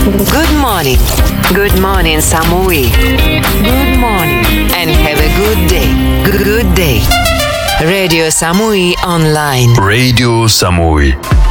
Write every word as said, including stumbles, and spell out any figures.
Good morning. Good morning, Samui. Good morning and have a good day. Good day. Radio Samui Online. Radio Samui.